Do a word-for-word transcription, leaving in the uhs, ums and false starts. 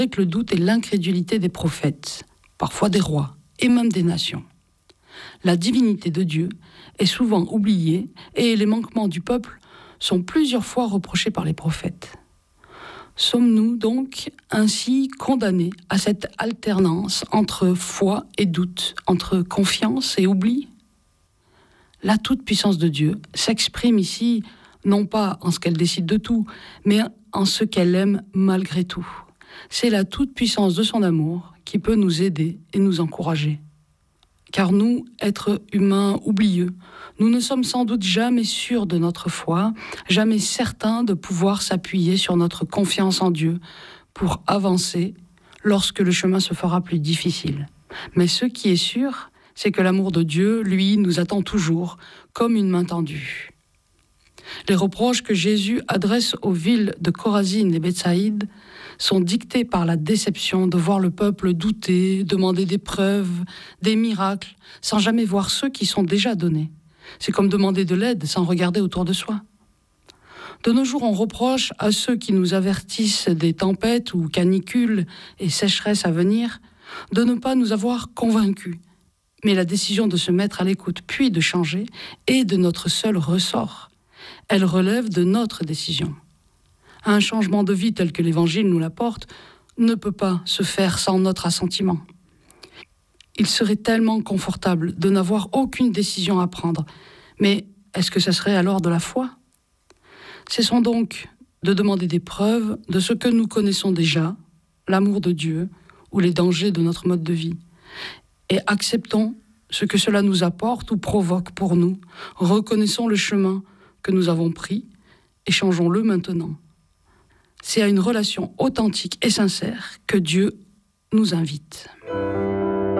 avec le doute et l'incrédulité des prophètes, parfois des rois et même des nations. La divinité de Dieu est souvent oubliée et les manquements du peuple sont plusieurs fois reprochés par les prophètes. Sommes-nous donc ainsi condamnés à cette alternance entre foi et doute, entre confiance et oubli ? La toute-puissance de Dieu s'exprime ici non pas en ce qu'elle décide de tout, mais en ce qu'elle aime malgré tout. C'est la toute-puissance de son amour qui peut nous aider et nous encourager. Car nous, êtres humains oublieux, nous ne sommes sans doute jamais sûrs de notre foi, jamais certains de pouvoir s'appuyer sur notre confiance en Dieu pour avancer lorsque le chemin se fera plus difficile. Mais ce qui est sûr, c'est que l'amour de Dieu, lui, nous attend toujours comme une main tendue. Les reproches que Jésus adresse aux villes de Chorazine et Bethsaïde sont dictés par la déception de voir le peuple douter, demander des preuves, des miracles, sans jamais voir ceux qui sont déjà donnés. C'est comme demander de l'aide sans regarder autour de soi. De nos jours, on reproche à ceux qui nous avertissent des tempêtes ou canicules et sécheresses à venir de ne pas nous avoir convaincus. Mais la décision de se mettre à l'écoute puis de changer est de notre seul ressort. Elle relève de notre décision. Un changement de vie tel que l'Évangile nous l'apporte ne peut pas se faire sans notre assentiment. Il serait tellement confortable de n'avoir aucune décision à prendre. Mais est-ce que ce serait alors de la foi ? Cessons donc de demander des preuves de ce que nous connaissons déjà, l'amour de Dieu ou les dangers de notre mode de vie. Et acceptons ce que cela nous apporte ou provoque pour nous. Reconnaissons le chemin que nous avons pris et changeons-le maintenant. C'est à une relation authentique et sincère que Dieu nous invite.